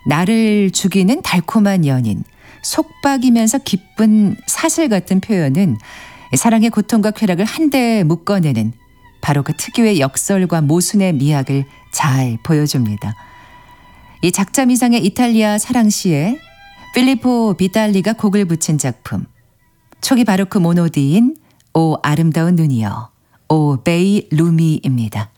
나를 죽이는 달콤한 연인, 속박이면서 기쁜 사슬 같은 표현은 사랑의 고통과 쾌락을 한데 묶어내는 바로 그 특유의 역설과 모순의 미학을 잘 보여줍니다. 이 작자 미상의 이탈리아 사랑시에 필리포 비탈리가 곡을 붙인 작품, 초기 바로크 모노디인 오 아름다운 눈이여, 오 베이 루미입니다.